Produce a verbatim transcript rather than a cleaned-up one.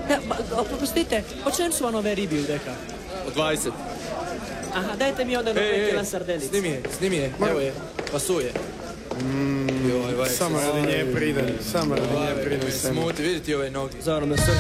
Ja, ba, oprostite, po čem su vam ove ribi u deka? Od dvadeset. Aha, dajte mi onda jedno Ej, pet ej, kila sardelica. snimi je, snimi je, evo je, pasuje. Samo radi nje pridem, samo radi nje pridem. Smuti, vidite ove noge. Zorno,